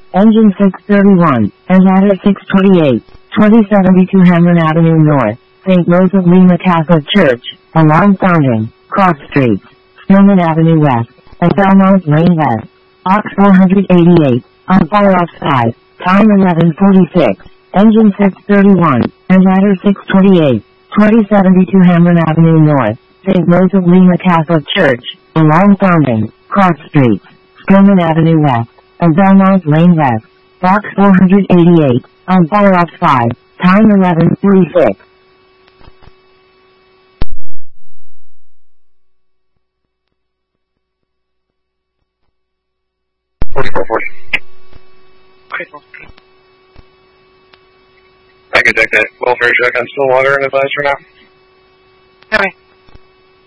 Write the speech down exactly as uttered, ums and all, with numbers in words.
Engine six thirty-one, and ladder six twenty-eight, twenty seventy-two Hamlin Avenue North, Saint Rose of Lima Catholic Church, alarm sounding, cross streets, Stillman Avenue West, and Belmont Lane West, Aux four eighty-eight, on fire off five, time eleven forty-six, engine six thirty-one, and ladder six twenty-eight, twenty seventy-two Hamlin Avenue North, Saint Rose of Lima Catholic Church, alarm sounding, cross streets, Stillman Avenue West, and Belmont Lane West, Aux four eighty-eight, on fire off five, time eleven forty-six. forty-four forty. I can take that welfare check on Stillwater and advise for now. Okay.